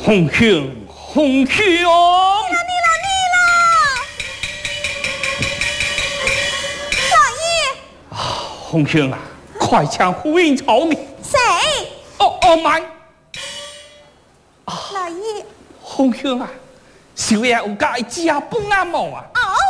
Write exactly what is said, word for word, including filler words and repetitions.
红兄，红兄！你了，你了，你了！老爷！ 啊，红兄啊，快请夫人朝面。 谁？ 哦哦妈！ 老爷。 红兄啊，少爷有介家本阿毛啊！ 啊！